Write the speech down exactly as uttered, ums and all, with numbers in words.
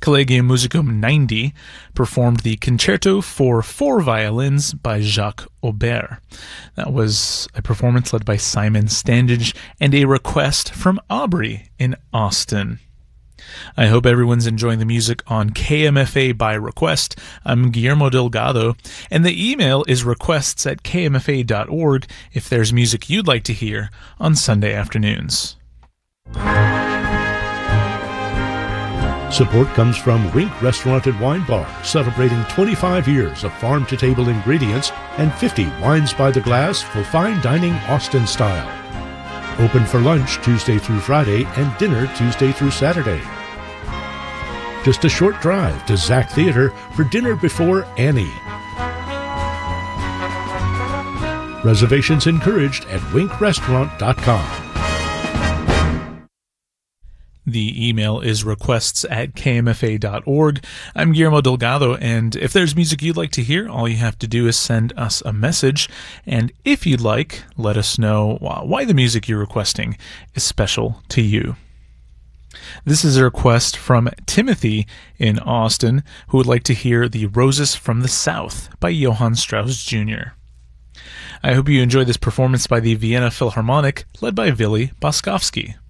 Collegium Musicum ninety performed the Concerto for Four Violins by Jacques Aubert. That was a performance led by Simon Standage and a request from Aubrey in Austin. I hope everyone's enjoying the music on K M F A by request. I'm Guillermo Delgado, and the email is requests at k m f a dot org if there's music you'd like to hear on Sunday afternoons. Support comes from Wink Restaurant and Wine Bar, celebrating twenty-five years of farm-to-table ingredients and fifty wines by the glass for fine dining Austin style. Open for lunch Tuesday through Friday and dinner Tuesday through Saturday. Just a short drive to Zach Theater for dinner before Annie. Reservations encouraged at wink restaurant dot com. The email is requests at k m f a dot org. I'm Guillermo Delgado, and if there's music you'd like to hear, all you have to do is send us a message. And if you'd like, let us know why the music you're requesting is special to you. This is a request from Timothy in Austin, who would like to hear The Roses from the South by Johann Strauss Junior I hope you enjoy this performance by the Vienna Philharmonic, led by Willy Boskovsky.